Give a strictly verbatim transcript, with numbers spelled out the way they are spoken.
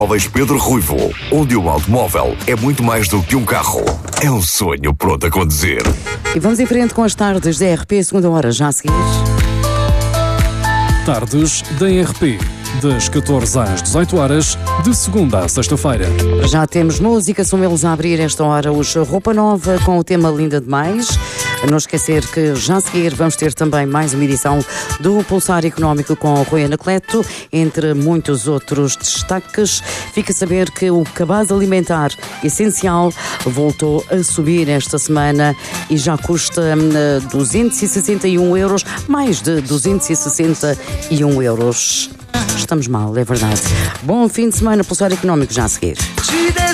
Automóveis Pedro Ruivo, onde o automóvel é muito mais do que um carro. É um sonho pronto a conduzir. E vamos em frente com as tardes da R P, segunda hora, já a seguir. Tardes da R P, das catorze às dezoito horas, de segunda a sexta-feira. Já temos música, são eles a abrir esta hora os Roupa Nova com o tema Linda Demais. A não esquecer que já a seguir vamos ter também mais uma edição do Pulsar Económico com o Rui Anacleto, entre muitos outros destaques. Fica a saber que o cabaz alimentar essencial voltou a subir esta semana e já custa uh, duzentos e sessenta e um euros, mais de duzentos e sessenta e um euros. Estamos mal, é verdade. Bom fim de semana, Pulsar Económico já a seguir.